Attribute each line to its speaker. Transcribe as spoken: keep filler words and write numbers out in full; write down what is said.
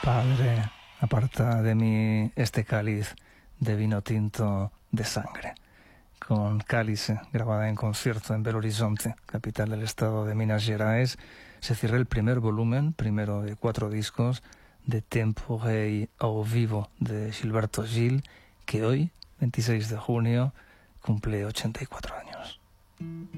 Speaker 1: Padre, aparta de mí este cáliz de vino tinto de sangre. Con Cálice, grabada en concierto en Belo Horizonte, capital del estado de Minas Gerais, se cierra el primer volumen, primero de cuatro discos, de Tempo Rei ao Vivo de Gilberto Gil, que hoy, veintiséis de junio, cumple ochenta y cuatro años.